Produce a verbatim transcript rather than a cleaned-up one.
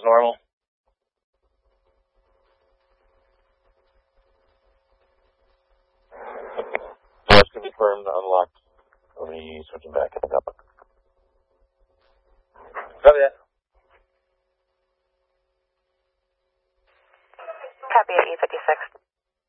is normal. Doors confirmed, unlocked. Let me switch them back up.